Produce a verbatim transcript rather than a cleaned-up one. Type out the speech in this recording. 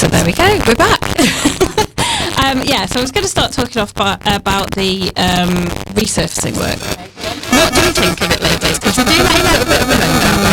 there we go. We're back. um, yeah, so I was going to start talking off about, about the um, resurfacing work. What do you think of it, ladies? Because we do lay out a bit of a rundown.